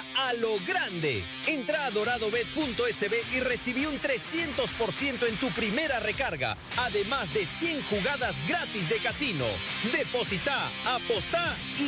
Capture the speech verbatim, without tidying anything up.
a lo grande. Entra a dorado bet punto es be y recibí un trescientos por ciento en tu primera recarga, además de cien jugadas gratis de casino. Deposita, apostá y